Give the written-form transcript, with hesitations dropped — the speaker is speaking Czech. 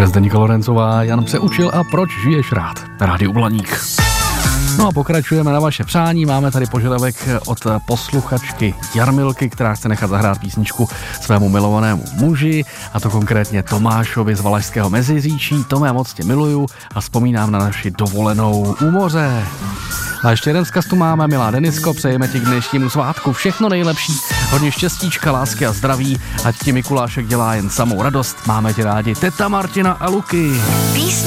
Zdeníka Lorencová, Jan se učil a proč žiješ rád? Rádiu Blaník. No a pokračujeme na vaše přání. Máme tady požadavek od posluchačky Jarmilky, která chce nechat zahrát písničku svému milovanému muži, a to konkrétně Tomášovi z Valašského Meziříčí. Tome, moc tě miluju a vzpomínám na naši dovolenou u moře. A ještě jeden vzkaz tu máme, milá Denisko, přejeme ti k dnešnímu svátku všechno nejlepší, hodně štěstíčka, lásky a zdraví, ať ti Mikulášek dělá jen samou radost. Máme tě rádi, teta Martina a Luky.